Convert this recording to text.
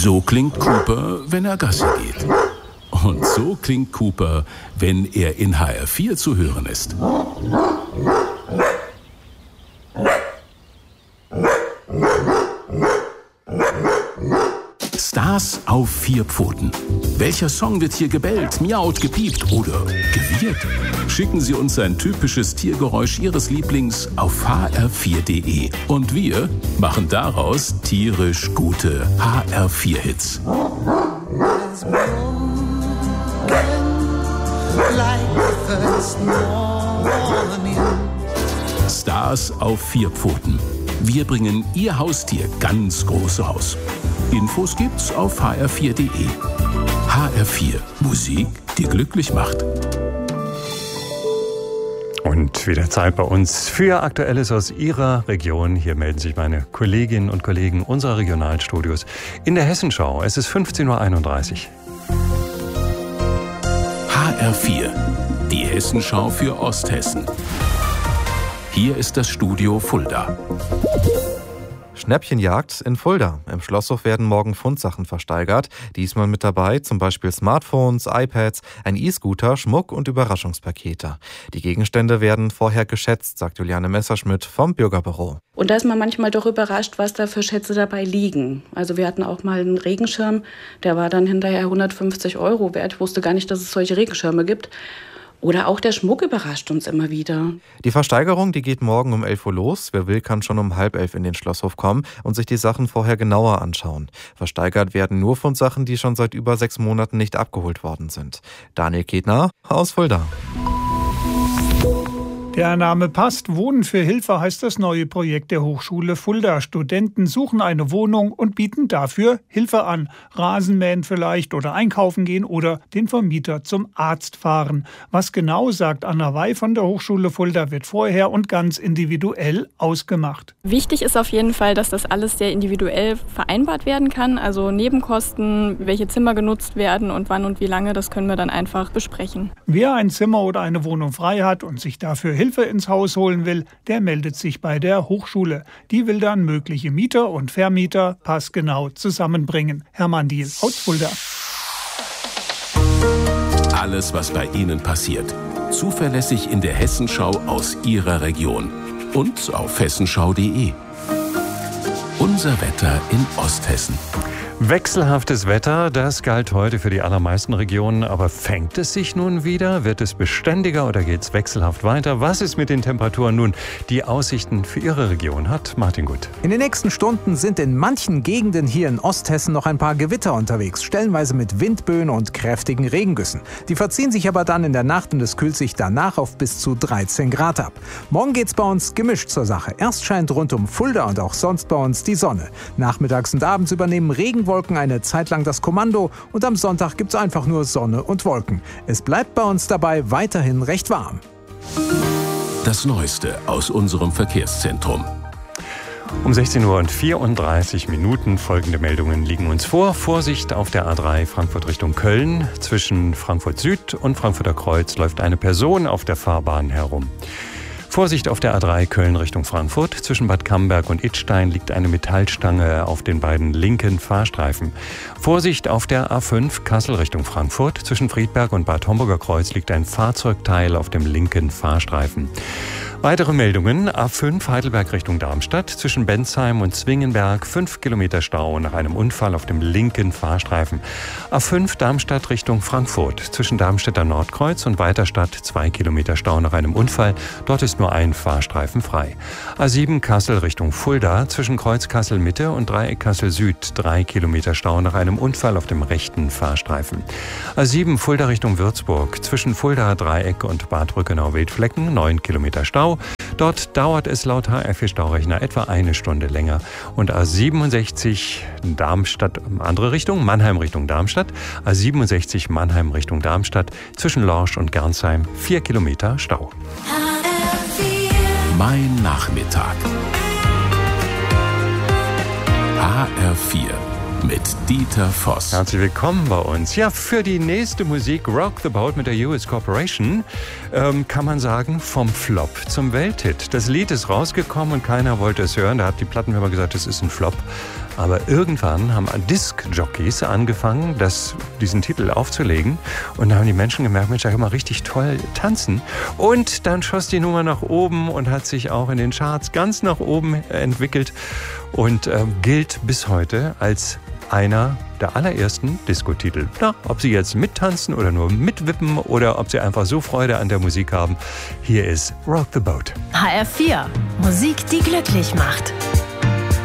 So klingt Cooper, wenn er Gassi geht. Und so klingt Cooper, wenn er in HR4 zu hören ist. Stars auf 4 Pfoten. Welcher Song wird hier gebellt, miaut, gepiept oder gewirrt? Schicken Sie uns ein typisches Tiergeräusch Ihres Lieblings auf hr4.de. Und wir machen daraus tierisch gute HR4-Hits. Stars auf 4 Pfoten. Wir bringen Ihr Haustier ganz groß raus. Infos gibt's auf hr4.de. HR4, Musik, die glücklich macht. Und wieder Zeit bei uns für Aktuelles aus Ihrer Region. Hier melden sich meine Kolleginnen und Kollegen unserer Regionalstudios in der Hessenschau. Es ist 15.31 Uhr. HR4, die Hessenschau für Osthessen. Hier ist das Studio Fulda. Schnäppchenjagd in Fulda. Im Schlosshof werden morgen Fundsachen versteigert. Diesmal mit dabei zum Beispiel Smartphones, iPads, ein E-Scooter, Schmuck und Überraschungspakete. Die Gegenstände werden vorher geschätzt, sagt Juliane Messerschmidt vom Bürgerbüro. Und da ist man manchmal doch überrascht, was da für Schätze dabei liegen. Also wir hatten auch mal einen Regenschirm, der war dann hinterher 150 € wert. Ich wusste gar nicht, dass es solche Regenschirme gibt. Oder auch der Schmuck überrascht uns immer wieder. Die Versteigerung, die geht morgen um 11 Uhr los. Wer will, kann schon um 10:30 in den Schlosshof kommen und sich die Sachen vorher genauer anschauen. Versteigert werden nur Fundsachen, die schon seit über 6 Monaten nicht abgeholt worden sind. Daniel Ketner aus Fulda. Der Name passt. Wohnen für Hilfe heißt das neue Projekt der Hochschule Fulda. Studenten suchen eine Wohnung und bieten dafür Hilfe an. Rasenmähen vielleicht oder einkaufen gehen oder den Vermieter zum Arzt fahren. Was genau, sagt Anna Wey von der Hochschule Fulda, wird vorher und ganz individuell ausgemacht. Wichtig ist auf jeden Fall, dass das alles sehr individuell vereinbart werden kann. Also Nebenkosten, welche Zimmer genutzt werden und wann und wie lange, das können wir dann einfach besprechen. Wer ein Zimmer oder eine Wohnung frei hat und sich dafür Hilfe ins Haus holen will, der meldet sich bei der Hochschule. Die will dann mögliche Mieter und Vermieter passgenau zusammenbringen. Hermann Diehl aus Fulda. Alles, was bei Ihnen passiert. Zuverlässig in der Hessenschau aus Ihrer Region. Und auf hessenschau.de. Unser Wetter in Osthessen. Wechselhaftes Wetter, das galt heute für die allermeisten Regionen. Aber fängt es sich nun wieder? Wird es beständiger oder geht es wechselhaft weiter? Was ist mit den Temperaturen nun? Die Aussichten für Ihre Region hat Martin Gut. In den nächsten Stunden sind in manchen Gegenden hier in Osthessen noch ein paar Gewitter unterwegs. Stellenweise mit Windböen und kräftigen Regengüssen. Die verziehen sich aber dann in der Nacht und es kühlt sich danach auf bis zu 13 Grad ab. Morgen geht's bei uns gemischt zur Sache. Erst scheint rund um Fulda und auch sonst bei uns die Sonne. Nachmittags und abends übernehmen Regenwolken eine Zeit lang das Kommando und am Sonntag gibt's einfach nur Sonne und Wolken. Es bleibt bei uns dabei weiterhin recht warm. Das Neueste aus unserem Verkehrszentrum. Um 16:34 Uhr folgende Meldungen liegen uns vor. Vorsicht auf der A3 Frankfurt Richtung Köln. Zwischen Frankfurt Süd und Frankfurter Kreuz läuft eine Person auf der Fahrbahn herum. Vorsicht auf der A3 Köln Richtung Frankfurt. Zwischen Bad Camberg und Idstein liegt eine Metallstange auf den beiden linken Fahrstreifen. Vorsicht auf der A5 Kassel Richtung Frankfurt. Zwischen Friedberg und Bad Homburger Kreuz liegt ein Fahrzeugteil auf dem linken Fahrstreifen. Weitere Meldungen. A5 Heidelberg Richtung Darmstadt. Zwischen Bensheim und Zwingenberg 5 Kilometer Stau nach einem Unfall auf dem linken Fahrstreifen. A5 Darmstadt Richtung Frankfurt. Zwischen Darmstädter Nordkreuz und Weiterstadt 2 Kilometer Stau nach einem Unfall. Dort ist nur ein Fahrstreifen frei. A7 Kassel Richtung Fulda. Zwischen Kreuz Kassel Mitte und Dreieck Kassel Süd 3 Kilometer Stau nach einem Unfall auf dem rechten Fahrstreifen. A7 Fulda Richtung Würzburg. Zwischen Fulda Dreieck und Bad Brückenau-Wildflecken 9 Kilometer Stau. Dort dauert es laut HR4-Staurechner etwa eine Stunde länger. Und A67 Darmstadt, andere Richtung, Mannheim Richtung Darmstadt. A67 Mannheim Richtung Darmstadt. Zwischen Lorsch und Gernsheim 4 Kilometer Stau. Mein Nachmittag. HR4 mit Dieter Voss. Herzlich willkommen bei uns. Ja, für die nächste Musik Rock the Boat mit der US Corporation kann man sagen, vom Flop zum Welthit. Das Lied ist rausgekommen und keiner wollte es hören. Da hat die Plattenfirma gesagt, es ist ein Flop. Aber irgendwann haben Disc-Jockeys angefangen, diesen Titel aufzulegen. Und da haben die Menschen gemerkt, Mensch, da kann man richtig toll tanzen. Und dann schoss die Nummer nach oben und hat sich auch in den Charts ganz nach oben entwickelt und gilt bis heute als einer der allerersten Disco-Titel. Na, ob Sie jetzt mittanzen oder nur mitwippen oder ob Sie einfach so Freude an der Musik haben, hier ist Rock the Boat. HR4, Musik, die glücklich macht.